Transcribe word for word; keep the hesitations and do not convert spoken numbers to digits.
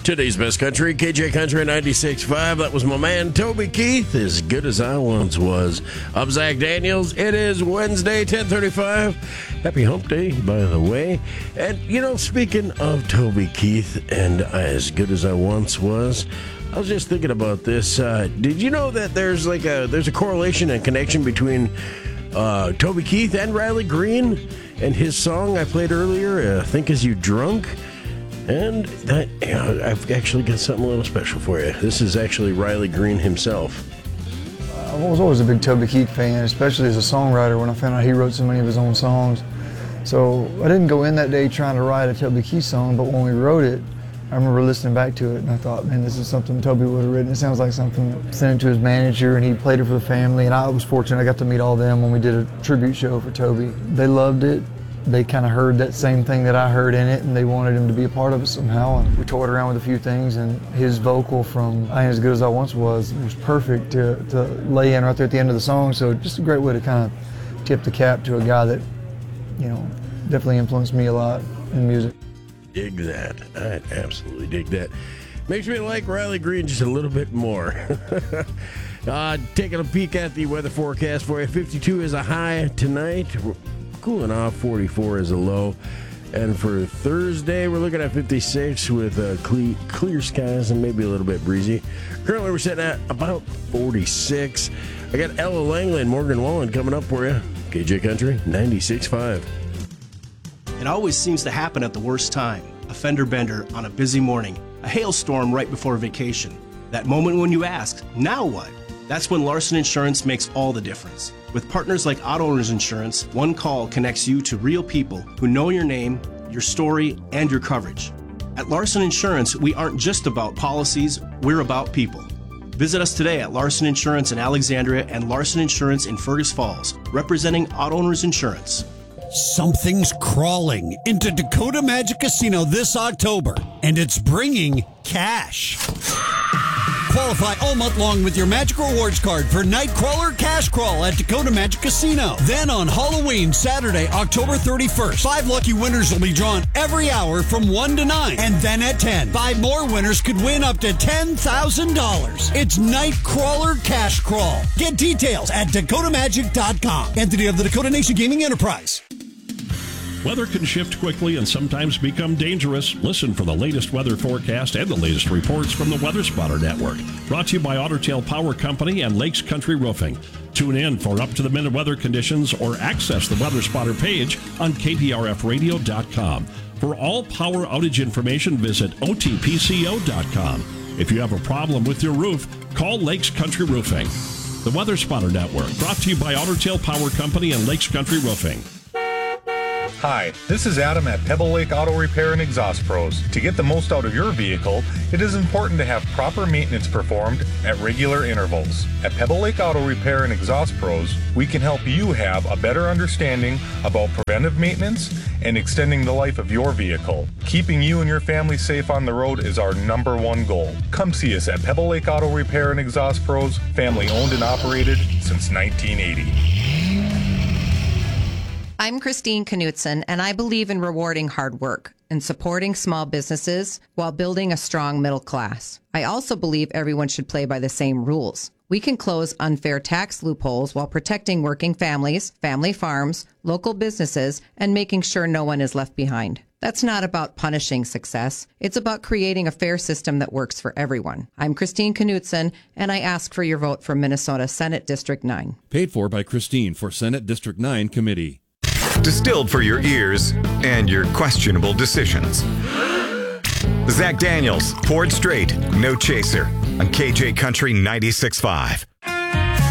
Today's best country, K J Country ninety-six point five. That was my man, Toby Keith, As Good As I Once Was. I'm Zach Daniels. It is Wednesday, ten thirty-five. Happy hump day, by the way. And, you know, speaking of Toby Keith and As Good As I Once Was, I was just thinking about this. Uh, did you know that there's like a there's a correlation and connection between uh, Toby Keith and Riley Green and his song I played earlier, uh, Think As You Drunk? And that, you know, I've actually got something a little special for you. This is actually Riley Green himself. I was always a big Toby Keith fan, especially as a songwriter when I found out he wrote so many of his own songs. So I didn't go in that day trying to write a Toby Keith song, but when we wrote it, I remember listening back to it and I thought, man, this is something Toby would have written. It sounds like something, sent it to his manager and he played it for the family, and I was fortunate I got to meet all of them when we did a tribute show for Toby. They loved it. They kind of heard that same thing that I heard in it, and they wanted him to be a part of it somehow. And we toyed around with a few things, and his vocal from I Ain't As Good As I Once Was was perfect to, to lay in right there at the end of the song. So just a great way to kind of tip the cap to a guy that, you know, definitely influenced me a lot in music. Dig that. I absolutely dig that. Makes me like Riley Green just a little bit more. uh, taking a peek at the weather forecast for you. fifty-two is a high tonight. We're cooling off. forty-four is a low. And for Thursday, we're looking at fifty-six with uh, clear, clear skies and maybe a little bit breezy. Currently, we're sitting at about forty-six. I got Ella Langley and Morgan Wallen coming up for you. K J Country ninety-six point five. It always seems to happen at the worst time. A fender bender on a busy morning. A hailstorm right before vacation. That moment when you ask, now what? That's when Larson Insurance makes all the difference. With partners like Auto Owners Insurance, one call connects you to real people who know your name, your story, and your coverage. At Larson Insurance, we aren't just about policies, we're about people. Visit us today at Larson Insurance in Alexandria and Larson Insurance in Fergus Falls, representing Auto Owners Insurance. Something's crawling into Dakota Magic Casino this October, and it's bringing cash. Qualify all month long with your Magic Rewards card for Nightcrawler Cash Crawl at Dakota Magic Casino. Then on Halloween, Saturday, October thirty-first, five lucky winners will be drawn every hour from one to nine. And then at ten, five more winners could win up to ten thousand dollars. It's Nightcrawler Cash Crawl. Get details at dakota magic dot com. Entity of the Dakota Nation Gaming Enterprise. Weather can shift quickly and sometimes become dangerous. Listen for the latest weather forecast and the latest reports from the Weather Spotter Network. Brought to you by Otter Tail Power Company and Lakes Country Roofing. Tune in for up-to-the-minute weather conditions or access the Weather Spotter page on K P R F radio dot com. For all power outage information, visit O T P C O dot com. If you have a problem with your roof, call Lakes Country Roofing. The Weather Spotter Network, brought to you by Otter Tail Power Company and Lakes Country Roofing. Hi, this is Adam at Pebble Lake Auto Repair and Exhaust Pros. To get the most out of your vehicle, it is important to have proper maintenance performed at regular intervals. At Pebble Lake Auto Repair and Exhaust Pros, we can help you have a better understanding about preventive maintenance and extending the life of your vehicle. Keeping you and your family safe on the road is our number one goal. Come see us at Pebble Lake Auto Repair and Exhaust Pros, family owned and operated since nineteen eighty. I'm Christine Knutson, and I believe in rewarding hard work and supporting small businesses while building a strong middle class. I also believe everyone should play by the same rules. We can close unfair tax loopholes while protecting working families, family farms, local businesses, and making sure no one is left behind. That's not about punishing success. It's about creating a fair system that works for everyone. I'm Christine Knutson, and I ask for your vote for Minnesota Senate District nine. Paid for by Christine for Senate District nine Committee. Distilled for your ears and your questionable decisions. Zach Daniels, Ford Straight, No Chaser, on K J Country ninety-six point five.